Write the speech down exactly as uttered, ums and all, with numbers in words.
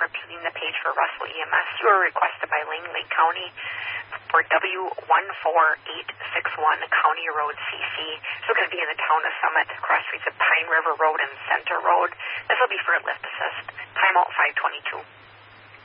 repeating the page for Russell E M S. You were requested by Langley County for W one four eight six one County Road C C. So we're going to be in the town of Summit, cross streets of Pine River Road and Center Road. This will be for a lift assist. Timeout five twenty-two.